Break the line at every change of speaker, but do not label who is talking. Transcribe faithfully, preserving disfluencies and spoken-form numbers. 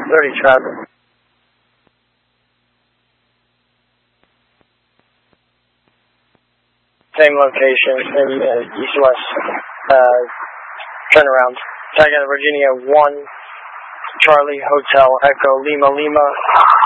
thirty traffic. Same location, same uh, east-west uh, turnaround. Tiger Virginia one, Charlie Hotel Echo Lima Lima.